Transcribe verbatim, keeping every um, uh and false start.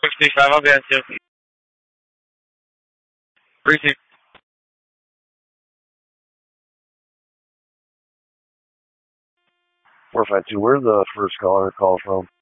sixty-five, I'll be on two. Receive. four five two, where's the first caller call from?